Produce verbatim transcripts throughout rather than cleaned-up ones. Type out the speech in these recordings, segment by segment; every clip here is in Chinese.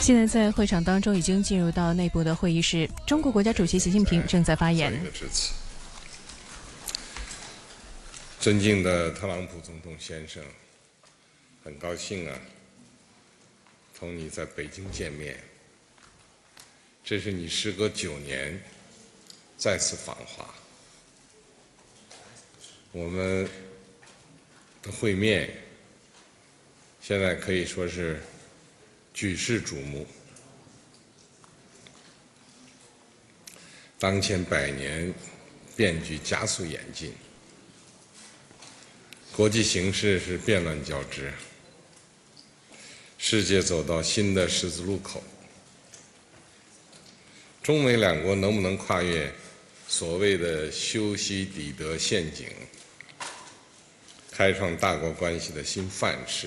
现在在会场当中已经进入到内部的会议室，中国国家主席习近平正在发言。 尊敬的特朗普总统先生，很高兴啊，同你在北京见面。这是你时隔九年再次访华，我们的会面现在可以说是举世瞩目。当前百年变局加速演进，国际形势是变乱交织，世界走到新的十字路口。中美两国能不能跨越所谓的修昔底德陷阱，开创大国关系的新范式？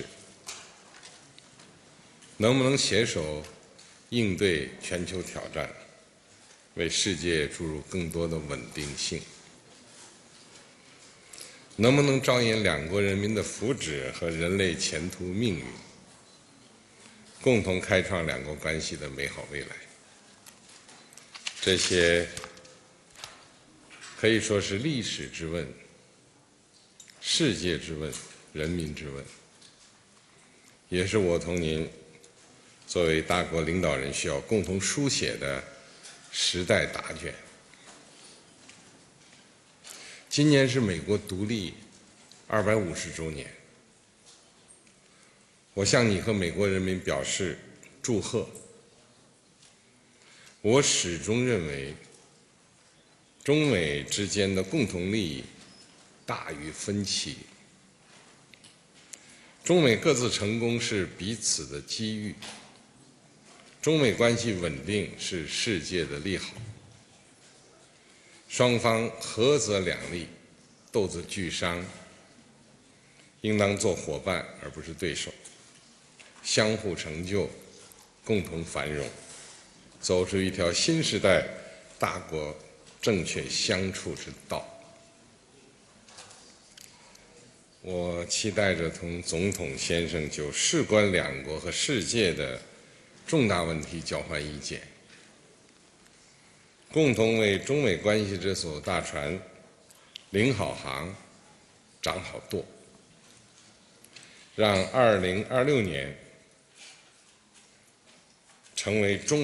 能不能携手应对全球挑战，为世界注入更多的稳定性？能不能着眼两国人民的福祉和人类前途命运，共同开创两国关系的美好未来？这些可以说是历史之问、世界之问、人民之问，也是我同您作为大国领导人需要共同书写的时代答卷。今年是美国独立二百五十周年，我向你和美国人民表示祝贺。我始终认为，中美之间的共同利益大于分歧，中美各自成功是彼此的机遇，中美关系稳定是世界的利好。双方合则两利，斗则俱伤，应当做伙伴而不是对手，相互成就，共同繁荣，走出一条新时代大国正确相处之道。我期待着同总统先生就事关两国和世界的重大问题交换意见，共同为中美关系这艘大船领好航、掌好舵，让二零二六年成为中